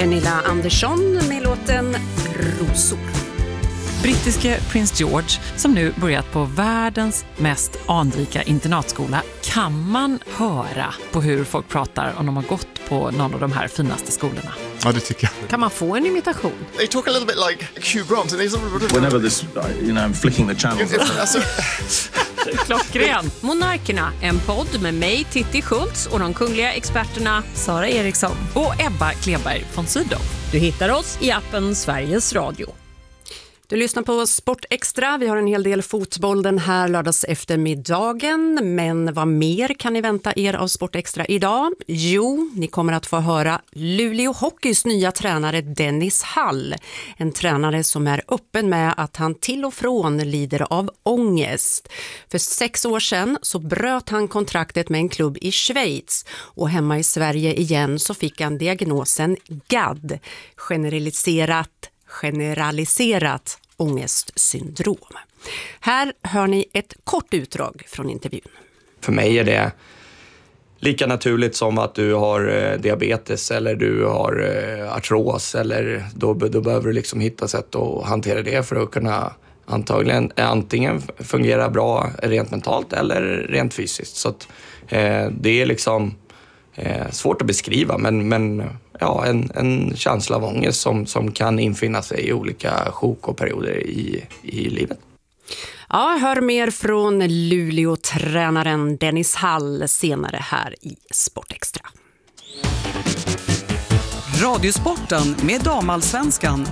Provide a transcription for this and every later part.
Pernilla Andersson med låten Rosor. Brittiske prins George, som nu börjat på världens mest anrika internatskola, kan man höra på hur folk pratar om de har gått på någon av de här finaste skolorna. Ja, det tycker jag. Kan man få en imitation? They talk a little bit like Hugh Grant. Whenever this, I'm flicking the channels. Klockren! Monarkerna, en podd med mig, Titti Schultz, och de kungliga experterna Sara Eriksson Och Ebba Kleberg von Sydow. Du hittar oss i appen Sveriges Radio. Du lyssnar på Sport Extra. Vi har en hel del fotboll den här lördags eftermiddagen. Men vad mer kan ni vänta er av Sport Extra idag? Jo, ni kommer att få höra Luleå Hockeys nya tränare Dennis Hall. En tränare som är öppen med att han till och från lider av ångest. För 6 år sedan så bröt han kontraktet med en klubb i Schweiz. Och hemma i Sverige igen så fick han diagnosen GAD. Generaliserat ångestsyndrom. Här hör ni ett kort utdrag från intervjun. För mig är det lika naturligt som att du har diabetes eller du har artros, eller då behöver du liksom hitta sätt att hantera det för att kunna antingen fungera bra rent mentalt eller rent fysiskt. Så att, det är liksom svårt att beskriva, men ja, en känsla av ångest som kan infinna sig i olika sjok och perioder i livet. Ja, hör mer från Luleå-tränaren Dennis Hall senare här i Sport Extra. Radiosporten med Damallsvenskan.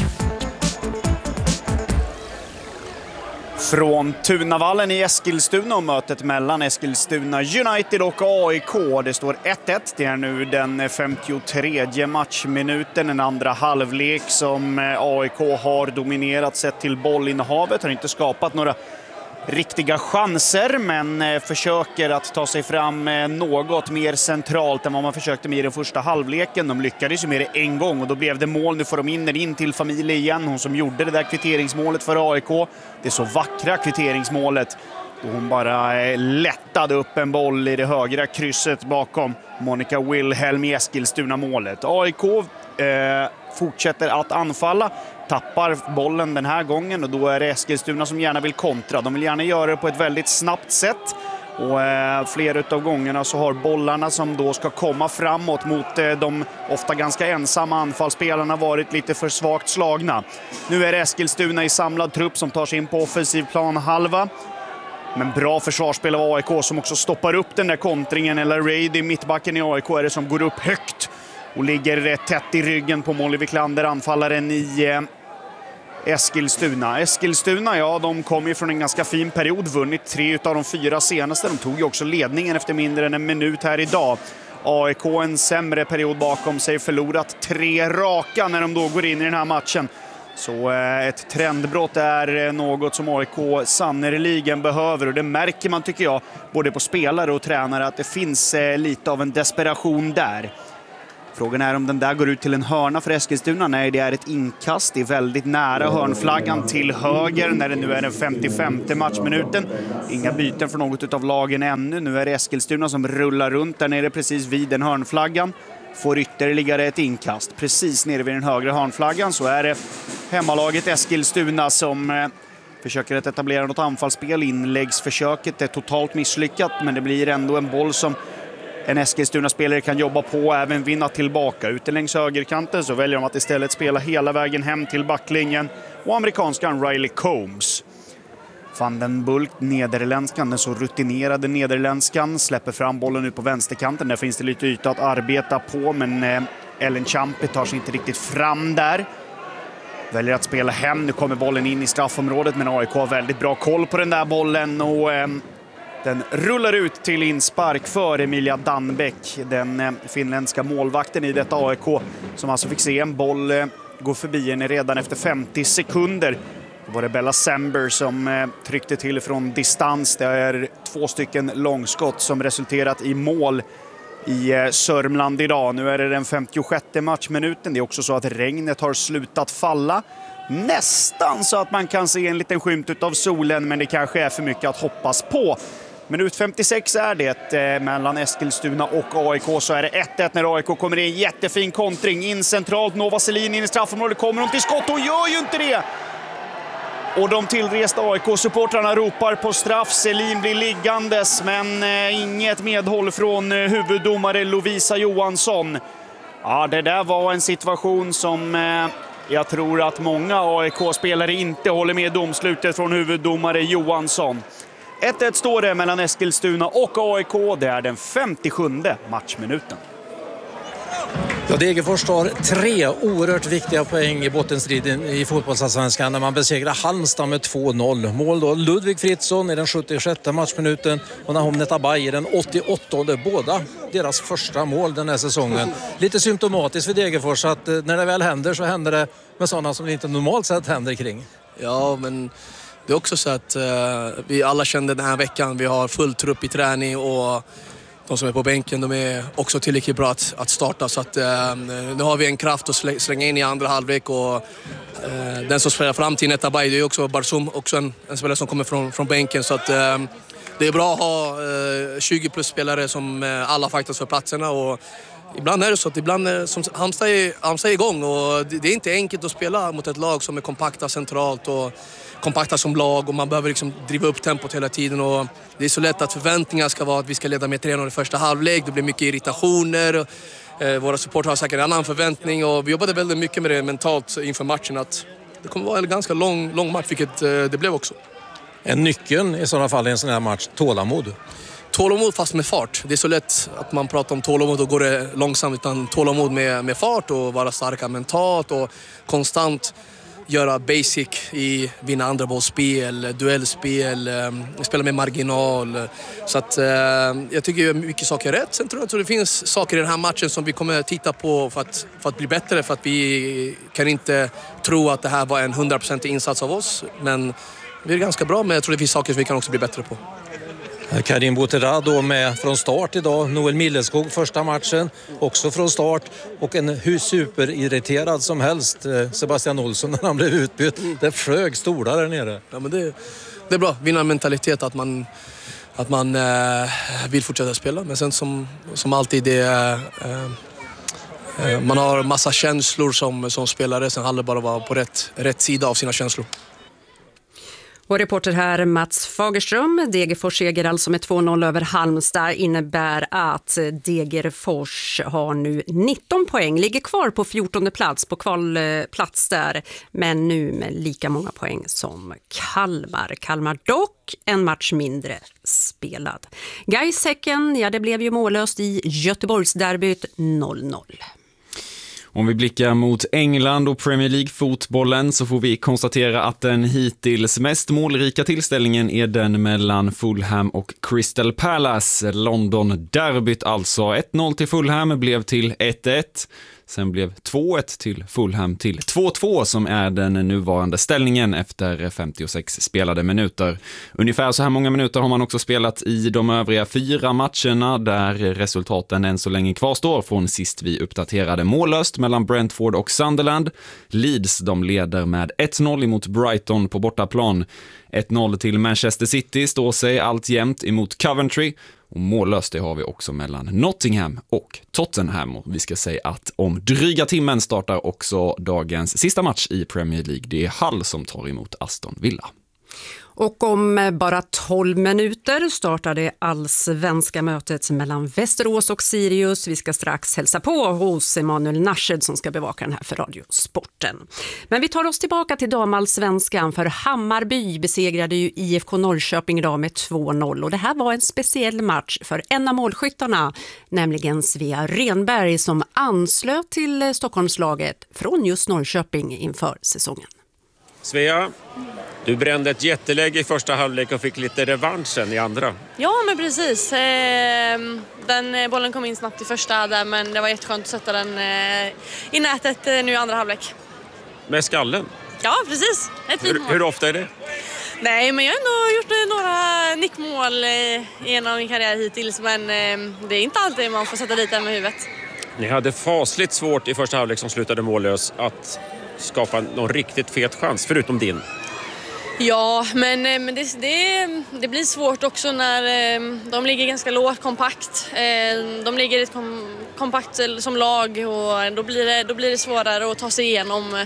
Från Tunavallen i Eskilstuna och mötet mellan Eskilstuna United och AIK. Det står 1-1. Det är nu den 53:e matchminuten. En andra halvlek som AIK har dominerat sett till bollinnehavet. Har inte skapat några riktiga chanser, men försöker att ta sig fram något mer centralt än vad man försökte med i den första halvleken. De lyckades ju med det en gång och då blev det mål. Nu får de in till Familje igen, hon som gjorde det där kvitteringsmålet för AIK. Det är så vackra kvitteringsmålet då hon bara lättade upp en boll i det högra krysset bakom Monica Wilhelm i Eskilstuna-målet. AIK fortsätter att anfalla, tappar bollen den här gången och då är det Eskilstuna som gärna vill kontra. De vill gärna göra det på ett väldigt snabbt sätt och flera av gångerna så har bollarna som då ska komma framåt mot de ofta ganska ensamma anfallsspelarna varit lite för svagt slagna. Nu är det Eskilstuna i samlad trupp som tar sig in på offensiv plan halva. Men bra försvarsspel av AIK som också stoppar upp den där kontringen. Eller Raid i mittbacken i AIK är det som går upp högt och ligger tätt i ryggen på Molly Wiklander, anfallaren i Eskilstuna. Eskilstuna, ja, de kom ju från en ganska fin period, vunnit 3 av de 4 senaste. De tog ju också ledningen efter mindre än en minut här idag. AIK en sämre period bakom sig, förlorat 3 raka när de då går in i den här matchen. Så ett trendbrott är något som AIK sannoliken behöver, och det märker man, tycker jag, både på spelare och tränare, att det finns lite av en desperation där. Frågan är om den där går ut till en hörna för Eskilstuna. Nej, det är ett inkast. Det är väldigt nära hörnflaggan till höger när det nu är den 55:e matchminuten. Inga byten för något av lagen ännu. Nu är det Eskilstuna som rullar runt där nere precis vid den hörnflaggan. Får ytterligare ett inkast. Precis nere vid den högra hörnflaggan så är det hemmalaget Eskilstuna som försöker att etablera något anfallsspel. Inläggsförsöket är totalt misslyckat, men det blir ändå en boll som en Eskilstuna-spelare kan jobba på och även vinna tillbaka. Ute längs högerkanten så väljer de att istället spela hela vägen hem till backlinjen och amerikanskan Riley Combs. Van den Bulk, nederländskan, den så rutinerade nederländskan, släpper fram bollen ut på vänsterkanten. Där finns det lite yta att arbeta på, men Ellen Champi tar sig inte riktigt fram där. Väljer att spela hem. Nu kommer bollen in i straffområdet, men AIK har väldigt bra koll på den där bollen och den rullar ut till inspark för Emilia Danbeck, den finländska målvakten i detta AIK, som alltså fick se en boll gå förbi henne redan efter 50 sekunder. Då var det Bella Sember som tryckte till från distans. Det är 2 stycken långskott som resulterat i mål i Sörmland idag. Nu är det den 56:e matchminuten. Det är också så att regnet har slutat falla. Nästan så att man kan se en liten skymt av solen, men det kanske är för mycket att hoppas på. Minut 56 är det mellan Eskilstuna och AIK. Så är det 1-1 när AIK kommer in. Jättefin kontring in centralt. Nova Selin in i straffområdet. Kommer hon till skott och gör ju inte det. Och de tillresta AIK-supportrarna ropar på straff. Selin blir liggandes, men inget medhåll från huvuddomare Lovisa Johansson. Ja, det där var en situation som jag tror att många AIK-spelare inte håller med domslutet från huvuddomare Johansson. 1-1 står det mellan Eskilstuna och AIK. Det är den 57:e matchminuten. Ja, Degerfors tar 3 oerhört viktiga poäng i bottenstriden i fotbollsallsvenskan när man besegrar Halmstad med 2-0. Mål då Ludvig Fritzson i den 76:e matchminuten och Nahom Netabay i den 88:e. Båda deras första mål den här säsongen. Lite symptomatiskt för Degerfors att när det väl händer så händer det med sådana som det inte normalt sett händer kring. Ja, men det är också så att vi alla kände den här veckan. Vi har full trupp i träning och de som är på bänken, de är också tillräckligt bra att starta. Så att nu har vi en kraft att slänga in i andra halvlek. Och den som spelar fram till Netabay, det är också Barsum, också en spelare som kommer från bänken. Så att det är bra att ha 20 plus spelare som alla fightas för platserna. Och ibland är det så att som Halmstad är igång. Och det är inte enkelt att spela mot ett lag som är kompakta centralt och kompakta som lag, och man behöver liksom driva upp tempot hela tiden. Och det är så lätt att förväntningar ska vara att vi ska leda med 3-0 i första halvlek. Det blir mycket irritationer. Våra supportrar har säkert en annan förväntning, och vi jobbade väldigt mycket med det mentalt inför matchen, att det kommer vara en ganska lång match, vilket det blev också. En nyckeln i sådana fall i en sån här match, tålamod. Tålamod fast med fart. Det är så lätt att man pratar om tålamod och går det långsamt, utan tålamod med fart och vara starka mentalt och konstant göra basic i vinna andra bollspel, duellspel, spela med marginal. Så att jag tycker mycket saker är rätt. Sen tror jag att det finns saker i den här matchen som vi kommer titta på för att bli bättre, för att vi kan inte tro att det här var en 100% insats av oss, men vi är ganska bra, men jag tror det finns saker som vi kan också bli bättre på. Karim Bouterra då med från start idag. Noel Milleskog första matchen också från start, och en hur superirriterad som helst Sebastian Olsson när han blev utbytt. Det flög stolar där nere. Ja, men det är bra. Vinnarmentalitet, att man vill fortsätta spela. Men sen som alltid man har massa känslor som spelare. Sen handlar det bara om att vara på rätt sida av sina känslor. Och reporter här Mats Fagerström. Degerfors seger alltså med 2-0 över Halmstad innebär att Degerfors har nu 19 poäng. Ligger kvar på 14:e plats, på kvalplats där. Men nu med lika många poäng som Kalmar. Kalmar dock en match mindre spelad. Gais-Häcken, ja det blev ju mållöst i Göteborgsderbyt 0-0. Om vi blickar mot England och Premier League-fotbollen så får vi konstatera att den hittills mest målrika tillställningen är den mellan Fulham och Crystal Palace. London-derbyt alltså. 1-0 till Fulham blev till 1-1. Sen blev 2-1 till Fulham till 2-2 som är den nuvarande ställningen efter 56 spelade minuter. Ungefär så här många minuter har man också spelat i de övriga 4 matcherna där resultaten än så länge kvarstår från sist vi uppdaterade. Mållöst mellan Brentford och Sunderland. Leeds de leder med 1-0 emot Brighton på bortaplan. 1-0 till Manchester City står sig alltjämt emot Coventry. Och mållöst det har vi också mellan Nottingham och Tottenham. Och vi ska säga att om dryga timmen startar också dagens sista match i Premier League. Det är Hull som tar emot Aston Villa. Och om bara 12 minuter startar det allsvenska mötet mellan Västerås och Sirius. Vi ska strax hälsa på hos Emanuel Narshed som ska bevaka den här för Radiosporten. Men vi tar oss tillbaka till damallsvenskan, för Hammarby besegrade ju IFK Norrköping idag med 2-0. Och det här var en speciell match för en av målskyttarna, nämligen Svea Renberg, som anslöt till Stockholmslaget från just Norrköping inför säsongen. Svea, du brände ett jätteläge i första halvlek och fick lite revanschen i andra. Ja, men precis. Den bollen kom in snabbt i första där, men det var jätteskönt att sätta den i nätet nu i andra halvlek. Med skallen? Ja, precis. Ett fint mål. Hur ofta är det? Nej, men jag har ändå gjort några nickmål genom min karriär hittills, men det är inte alltid man får sätta dit den med huvudet. Ni hade fasligt svårt i första halvlek som slutade mållös att skapa någon riktigt fet chans, förutom din. Ja, men det blir svårt också när de ligger ganska lågt kompakt. De ligger kompakt som lag och då blir det svårare att ta sig igenom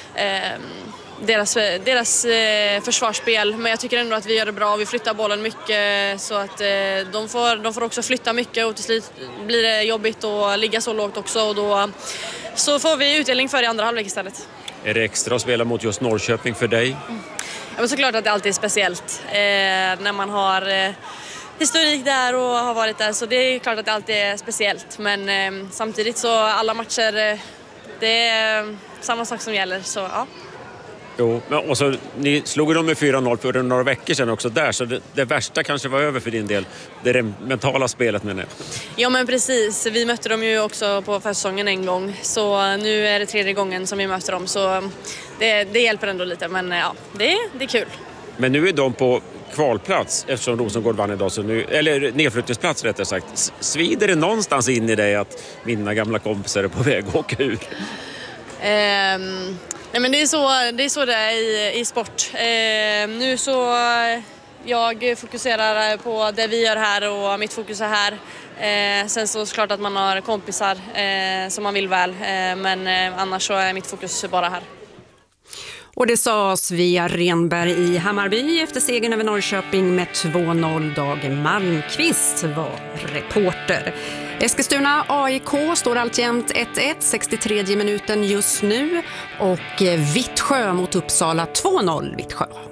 deras försvarsspel. Men jag tycker ändå att vi gör det bra. Vi flyttar bollen mycket så att de får också flytta mycket och till slut blir det jobbigt att ligga så lågt också och då så får vi utdelning för i andra halvlek istället. Är det extra att spela mot just Norrköping för dig? Ja, men såklart att det alltid är speciellt när man har historik där och har varit där, så det är klart att det alltid är speciellt. Men samtidigt så alla matcher, det är samma sak som gäller, så ja. Jo, och så, ni slog dem med 4-0 för några veckor sedan också där, så det värsta kanske var över för din del. Det mentala spelet med det. Ja men precis, vi mötte dem ju också på försäsongen en gång, så nu är det 3:e gången som vi möter dem, så det hjälper ändå lite, men ja, det är kul. Men nu är de på kvalplats eftersom Rosengård vann idag, så nu, eller nedflyttningsplats rättare sagt. Svider det någonstans in i dig att mina gamla kompisar är på väg att åka ur? Nej, men det är så det är i sport. Nu så jag fokuserar på det vi gör här och mitt fokus är här. Sen så är det klart att man har kompisar som man vill väl, men annars så är mitt fokus bara här. Och det sa Svea Renberg i Hammarby efter segern över Norrköping med 2-0. Dag Malmqvist var reporter. Eskilstuna AIK står alltjämt 1-1, 63 minuten just nu. Och Vittsjö mot Uppsala 2-0 Vittsjö.